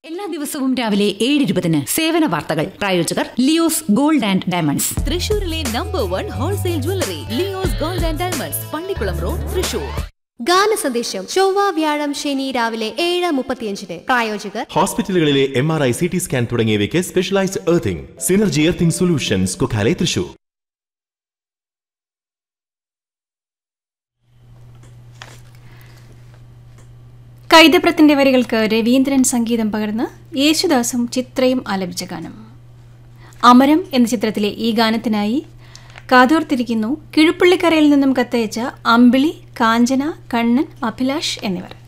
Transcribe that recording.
എല്ലാ ദിവസവും രാവിലെ 7:20 സേവന വാർത്തകൾ. പ്രായോജകർ ലിയോസ് ഗോൾഡ് ആൻഡ് ഡയമണ്ട്സ്. തൃശൂരിലെ #1 wholesale jewellery Leo's gold and diamonds, Pallikkulam road, Thrissur. ഗാനസന്ദേശം ചൊവ്വ, വ്യാഴം, ശനി രാവിലെ 7:35. പ്രായോജകർ ഹോസ്പിറ്റലുകളിലെ MRI, CT സ്കാൻ തുടങ്ങിയവയ്ക്ക് specialised earthing synergy earthing solutions, Kokkalai, Thrissur. കൈതപ്രത്തിന്റെ വരികൾക്ക് രവീന്ദ്രൻ സംഗീതം പകർന്ന് യേശുദാസും ചിത്രയും ആലപിച്ച ഗാനം. അമരം എന്ന ചിത്രത്തിലെ ഈ ഗാനത്തിനായി കാതോർത്തിരിക്കുന്നു കിഴുപ്പള്ളിക്കരയിൽ നിന്നും കത്തയച്ച അമ്പിളി, കാഞ്ചന, കണ്ണൻ, അഭിലാഷ് എന്നിവർ.